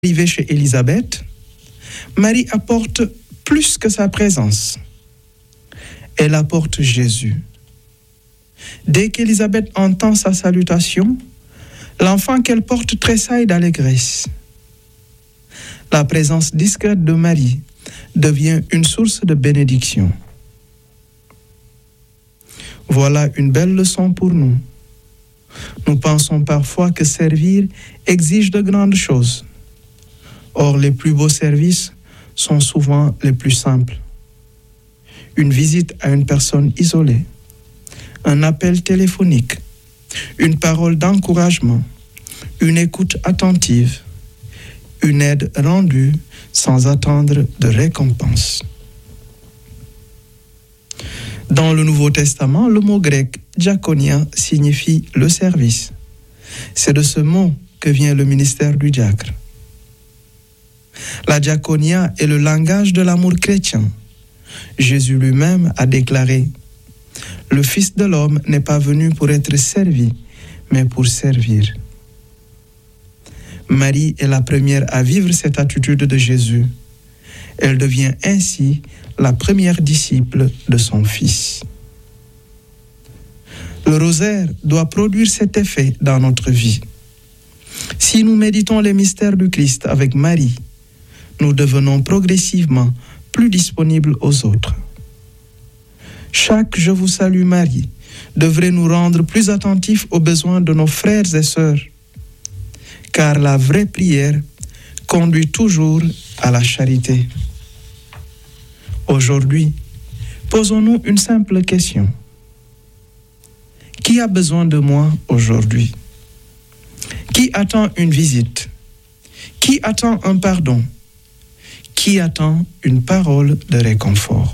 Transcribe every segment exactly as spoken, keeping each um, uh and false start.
Arrivée chez Élisabeth, Marie apporte plus que sa présence. Elle apporte Jésus. Dès qu'Élisabeth entend sa salutation, l'enfant qu'elle porte tressaille d'allégresse. La présence discrète de Marie devient une source de bénédiction. Voilà une belle leçon pour nous. Nous pensons parfois que servir exige de grandes choses. Or, les plus beaux services sont souvent les plus simples. Une visite à une personne isolée, un appel téléphonique, une parole d'encouragement, une écoute attentive, une aide rendue sans attendre de récompense. Dans le Nouveau Testament, le mot grec diaconia signifie le service. C'est de ce mot que vient le ministère du diacre. La diaconia est le langage de l'amour chrétien. Jésus lui-même a déclaré « Le Fils de l'homme n'est pas venu pour être servi, mais pour servir ». Marie est la première à vivre cette attitude de Jésus. Elle devient ainsi la première disciple de son Fils. Le rosaire doit produire cet effet dans notre vie. Si nous méditons les mystères du Christ avec Marie, nous devenons progressivement plus disponibles aux autres. Chaque « Je vous salue Marie » devrait nous rendre plus attentifs aux besoins de nos frères et sœurs, car la vraie prière conduit toujours à la charité. Aujourd'hui, posons-nous une simple question. Qui a besoin de moi aujourd'hui? Qui attend une visite? Qui attend un pardon? Qui attend une parole de réconfort?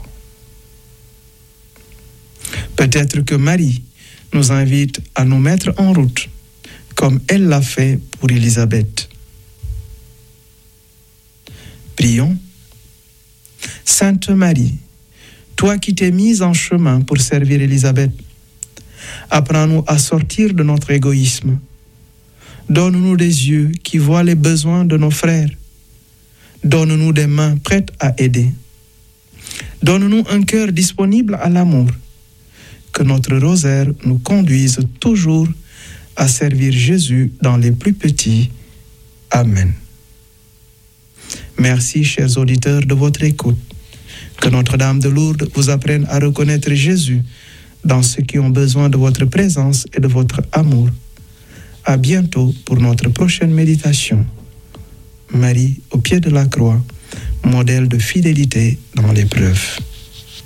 Peut-être que Marie nous invite à nous mettre en route, comme elle l'a fait pour Élisabeth. Prions. Sainte Marie, toi qui t'es mise en chemin pour servir Élisabeth, apprends-nous à sortir de notre égoïsme. Donne-nous des yeux qui voient les besoins de nos frères. Donne-nous des mains prêtes à aider. Donne-nous un cœur disponible à l'amour. Que notre rosaire nous conduise toujours à servir Jésus dans les plus petits. Amen. Merci, chers auditeurs, de votre écoute. Que Notre-Dame de Lourdes vous apprenne à reconnaître Jésus dans ceux qui ont besoin de votre présence et de votre amour. À bientôt pour notre prochaine méditation. Marie, au pied de la croix, modèle de fidélité dans l'épreuve.